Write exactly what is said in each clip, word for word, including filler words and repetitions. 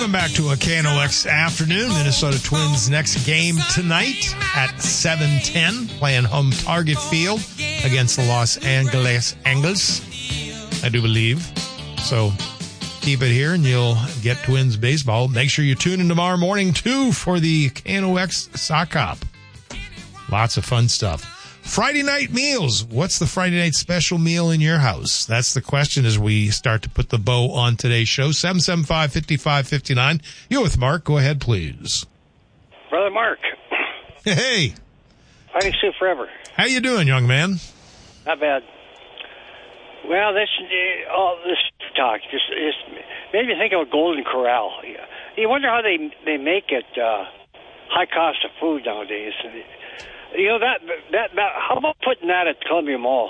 Welcome back to a K N O X afternoon. Minnesota Twins next game tonight at seven ten, playing home Target Field against the Los Angeles Angels, I do believe. So keep it here and you'll get Twins baseball. Make sure you tune in tomorrow morning, too, for the K N O X Sock Hop. Lots of fun stuff. Friday night meals. What's the Friday night special meal in your house? That's the question as we start to put the bow on today's show. seven seven five, five five five nine. You're with Mark. Go ahead, please. Brother Mark. Hey. Fighting Sioux forever. How you doing, young man? Not bad. Well, this all this talk just, just made me think of a Golden Corral. You wonder how they they make it uh, high cost of food nowadays. You know, that, that, that, how about putting that at Columbia Mall?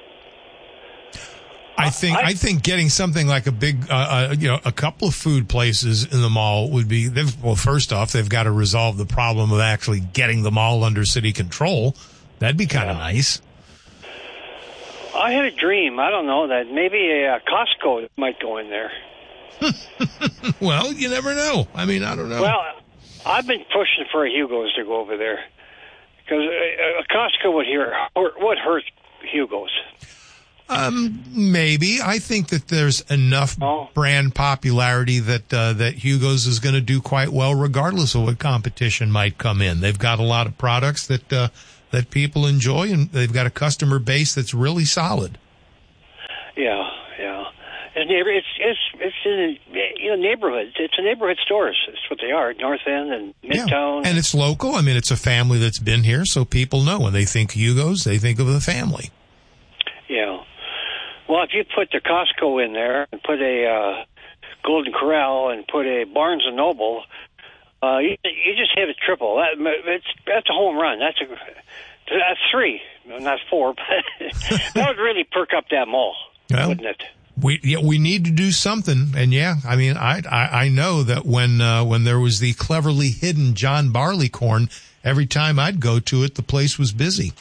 I think, I, I think getting something like a big, uh, uh, you know, a couple of food places in the mall would be, well, first off, they've got to resolve the problem of actually getting the mall under city control. That'd be kind of yeah. nice. I had a dream. I don't know, that maybe a, a Costco might go in there. Well, you never know. I mean, I don't know. Well, I've been pushing for a Hugo's to go over there. Because a Costco would, hear, would hurt Hugo's. Um, maybe. I think that there's enough oh. brand popularity that uh, that Hugo's is going to do quite well, regardless of what competition might come in. They've got a lot of products that uh, that people enjoy, and they've got a customer base that's really solid. Yeah, yeah. It's it's it's, it's in you know neighborhoods. It's a neighborhood stores. That's what they are. North End and Midtown. Yeah. And it's local. I mean, it's a family that's been here, so people know when they think Hugo's, they think of the family. Yeah. Well, if you put the Costco in there and put a uh, Golden Corral and put a Barnes and Noble, uh, you, you just hit a triple. That, it's that's a home run. That's a that's three, not four. But that would really perk up that mall, well, wouldn't it? We yeah, we need to do something, and yeah, I mean, I I, I know that when uh, when there was the cleverly hidden John Barleycorn, every time I'd go to it, the place was busy.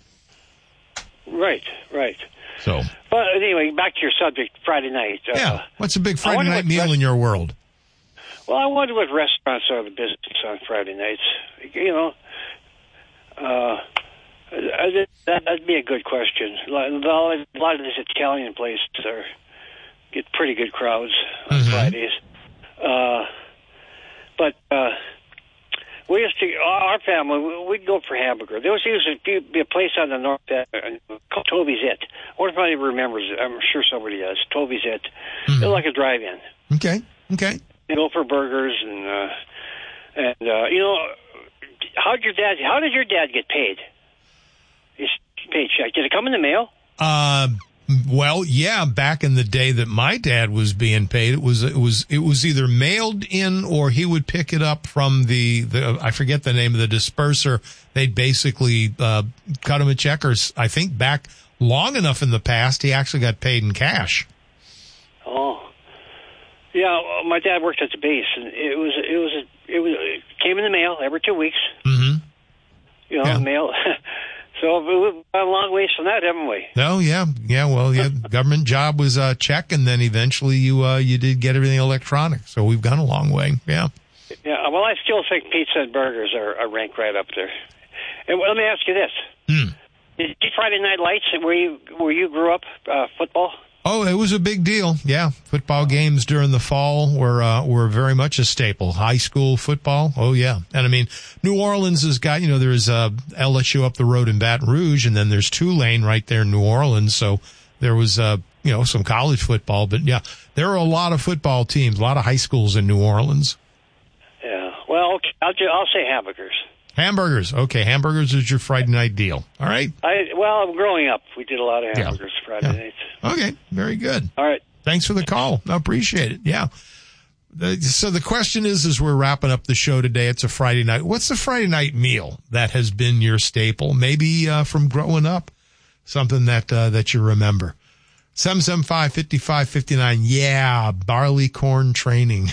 Right, right. So, well, anyway, back to your subject, Friday night. Uh, yeah, what's a big Friday night meal rest- in your world? Well, I wonder what restaurants are the business on Friday nights. You know, uh, that, that'd be a good question. A lot of these Italian places are get pretty good crowds on mm-hmm. Fridays. Uh, but uh, we used to, our family, we'd go for hamburger. There was usually be a place on the north end called Toby's It. I wonder if anybody remembers it. I'm sure somebody does. Toby's It. Mm-hmm. They're like a drive-in. Okay, okay. They go for burgers and, uh, and uh, you know, how did your dad, how did your dad get paid? His paycheck. Did it come in the mail? Uh, well, yeah, back in the day that my dad was being paid, it was, it was, it was either mailed in or he would pick it up from the, the, I forget the name of the disperser. They'd basically, uh, cut him a check, or I think back long enough in the past, he actually got paid in cash. Oh. Yeah, well, my dad worked at the base, and it was, it was, it was, it came in the mail every two weeks. Mm-hmm. You know, yeah. mail. So we've gone a long ways from that, haven't we? No, yeah, yeah. Well, yeah, government job was a check, and then eventually you uh, you did get everything electronic. So we've gone a long way. Yeah. Yeah. Well, I still think pizza and burgers are, are ranked right up there. And let me ask you this: hmm. Did Friday Night Lights where you where you grew up uh, football? Oh, it was a big deal. Yeah, football games during the fall were uh, were very much a staple. High school football. Oh yeah, and I mean, New Orleans has got, you know, there's uh, L S U up the road in Baton Rouge, and then there's Tulane right there in New Orleans. So there was uh, you know, some college football, but yeah, there are a lot of football teams, a lot of high schools in New Orleans. Yeah. Well, okay, I'll ju- I'll say hamburgers. Hamburgers. Okay, hamburgers is your Friday night deal. All right. I well, growing up, we did a lot of hamburgers yeah. Friday yeah. nights. Okay, very good. All right. Thanks for the call. I appreciate it. Yeah. The, so the question is, as we're wrapping up the show today, it's a Friday night. What's the Friday night meal that has been your staple? Maybe uh, from growing up, something that uh, that you remember. seven seven five, five five five nine. Yeah, barley corn training.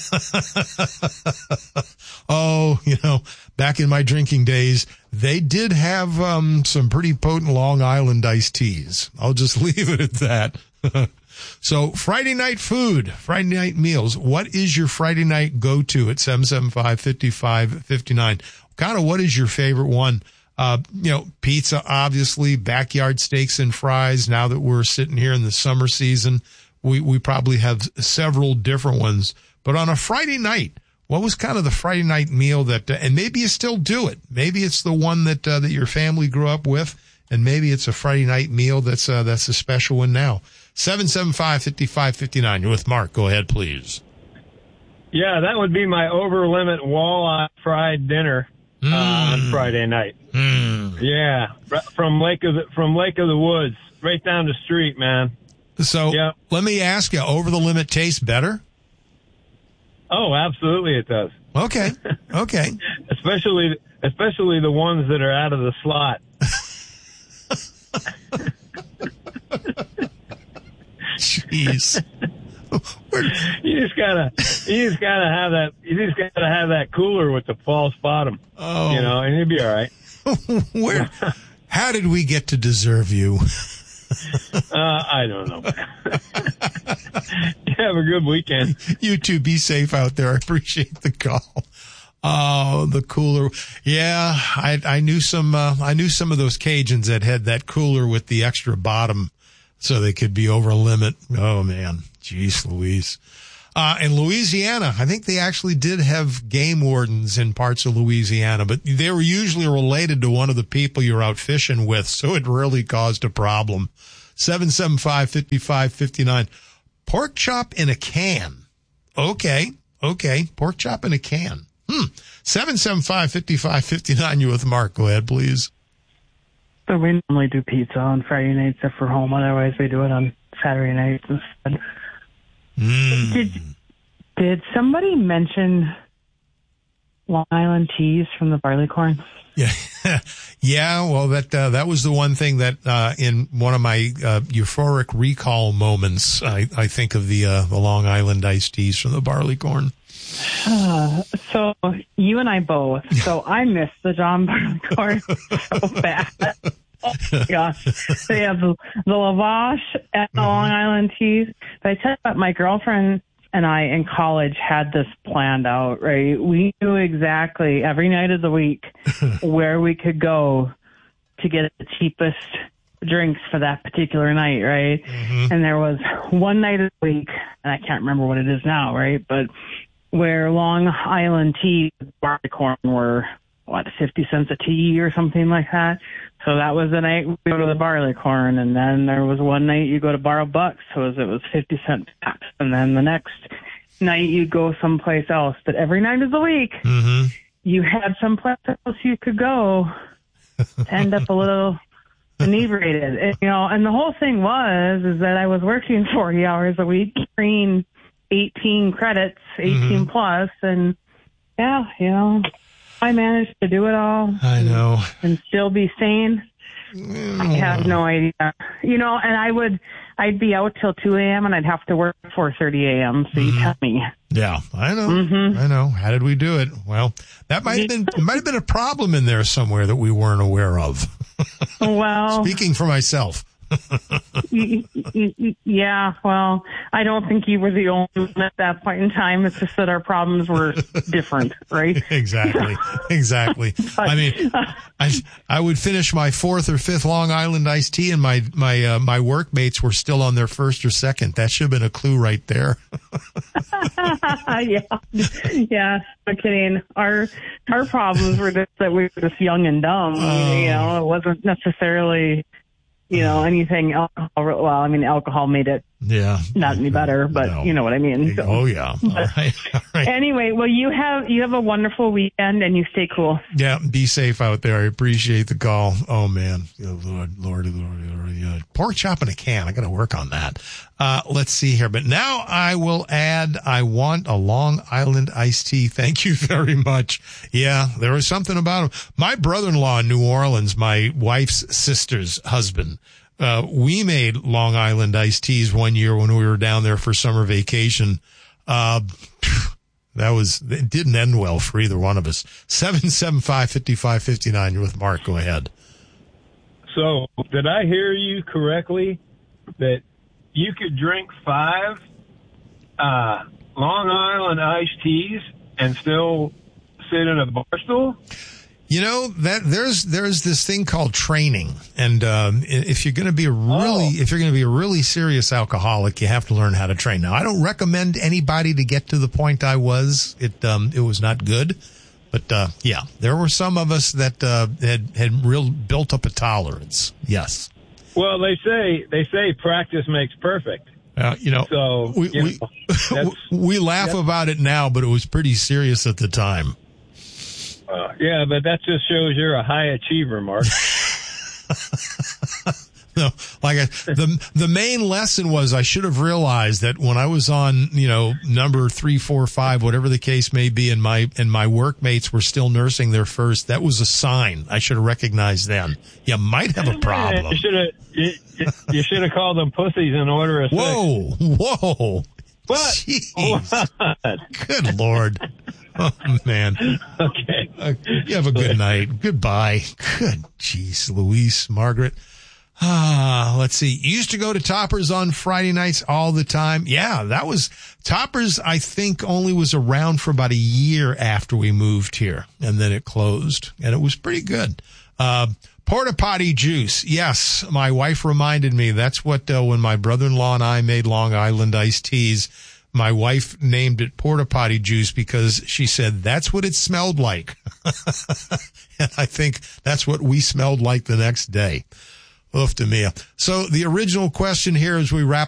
Oh, you know, back in my drinking days, they did have um some pretty potent Long Island iced teas. I'll just leave it at that. So Friday night food, Friday night meals. What is your Friday night go-to at seven seven five, five five five nine? Kind of what is your favorite one? Uh, you know, pizza, obviously, backyard steaks and fries. Now that we're sitting here in the summer season, we, we probably have several different ones. But on a Friday night, what was kind of the Friday night meal that, uh, and maybe you still do it. Maybe it's the one that, uh, that your family grew up with. And maybe it's a Friday night meal that's uh, that's a special one now. seven seven five, five five five nine. You're with Mark. Go ahead, please. Yeah, that would be my over-limit walleye fried dinner mm. uh, on Friday night. Mm. Yeah, from Lake of the, from Lake of the Woods, right down the street, man. So yep. Let me ask you, over the limit tastes better? Oh, absolutely it does. Okay, okay. especially especially the ones that are out of the slot. Jeez. you just gotta, you just gotta have that. You just gotta have that cooler with the false bottom. Oh, you know, and you'll be all right. Where? How did we get to deserve you? uh, I don't know. You have a good weekend. You too. Be safe out there. I appreciate the call. Oh, the cooler. Yeah, I, I knew some, uh, I knew some of those Cajuns that had that cooler with the extra bottom so they could be over a limit. Oh man. Jeez Louise. Uh, in Louisiana, I think they actually did have game wardens in parts of Louisiana, but they were usually related to one of the people you're out fishing with. So it really caused a problem. seven seven five, five five five nine. Pork chop in a can. Okay. Okay. Pork chop in a can. Hmm. seven seven five, five five five nine, you with Mark. Go ahead, please. So we normally do pizza on Friday nights if we're home. Otherwise, we do it on Saturday nights instead. Mm. Did, did somebody mention Long Island teas from the barleycorn? Yeah. Yeah. Well, that, uh, that was the one thing that, uh, in one of my, uh, euphoric recall moments, I, I think of the, uh, the Long Island iced teas from the barleycorn. Uh, so you and I both. So I miss the John Barleycorn so bad. Oh my gosh. They have the, the lavash and the Long Island teas. But I tell you what, my girlfriend and I in college had this planned out, right? We knew exactly every night of the week where we could go to get the cheapest drinks for that particular night, right? Mm-hmm. And there was one night of the week, and I can't remember what it is now, right? But where Long Island tea and barleycorn were, what, fifty cents a tea or something like that. So that was the night we go to the barleycorn. And then there was one night you go to Borrow Bucks, so it was fifty cents tax. And then the next night you go someplace else. But every night of the week, mm-hmm. you had someplace else you could go to end up a little inebriated. And, you know, and the whole thing was, is that I was working forty hours a week, carrying eighteen credits, eighteen mm-hmm. plus, and yeah, you know, I managed to do it all. I know. And, and still be sane. Mm. I have no idea. You know, and I would, I'd be out till two a.m. and I'd have to work at four thirty a.m. So mm-hmm. you tell me. Yeah, I know. Mm-hmm. I know. How did we do it? Well, that might have been, it might have been a problem in there somewhere that we weren't aware of. Well, speaking for myself. Yeah, well, I don't think you were the only one at that point in time. It's just that our problems were different, right? Exactly, exactly. But, I mean, I I would finish my fourth or fifth Long Island iced tea, and my my uh, my workmates were still on their first or second. That should have been a clue right there. Yeah, yeah. No kidding. Our our problems were just that we were just young and dumb. Oh. You know, it wasn't necessarily. You know, anything alcohol, well, I mean, alcohol made it yeah not any better, but no. You know what I mean. So. Oh, yeah. All right. All right. Anyway, well, you have you have a wonderful weekend, and you stay cool. Yeah, be safe out there. I appreciate the call. Oh, man. Oh, Lord, Lord, Lord, Lord. Yeah. Pork chop in a can. I got to work on that. Uh, let's see here. But now I will add, I want a Long Island iced tea. Thank you very much. Yeah, there was something about him. My brother-in-law in New Orleans, my wife's sister's husband, uh, we made Long Island iced teas one year when we were down there for summer vacation. Uh, that was, it didn't end well for either one of us. seven seven five, five five five nine. You're with Mark. Go ahead. So, did I hear you correctly that you could drink five uh, Long Island iced teas and still sit in a bar stool? You know, that there's there's this thing called training, and um, if you're going to be a really Oh. if you're going to be a really serious alcoholic, you have to learn how to train. Now, I don't recommend anybody to get to the point I was. It um, it was not good, but uh, yeah, there were some of us that uh, had had real built up a tolerance. Yes. Well, they say they say practice makes perfect. Uh, you know, So, we you we, know, that's- we laugh about it now, but it was pretty serious at the time. Uh, yeah, but that just shows you're a high achiever, Mark. No, like I, the the main lesson was I should have realized that when I was on, you know, number three, four, five, whatever the case may be, and my and my workmates were still nursing their first. That was a sign. I should have recognized then. You might have a problem. You should have you, you should have called them pussies in order of six. Whoa, whoa, What? Jeez. What? Good Lord. Oh man. Okay. Uh, you have a good night. Goodbye. Good. Jeez, Louise, Margaret. Ah, let's see. You used to go to Toppers on Friday nights all the time. Yeah, that was Toppers. I think only was around for about a year after we moved here, and then it closed, and it was pretty good. Uh, Porta Potty juice. Yes, my wife reminded me. That's what uh, when my brother-in-law and I made Long Island iced teas. My wife named it Porta Potty juice because she said that's what it smelled like. And I think that's what we smelled like the next day. Oof to me. So the original question here as we wrap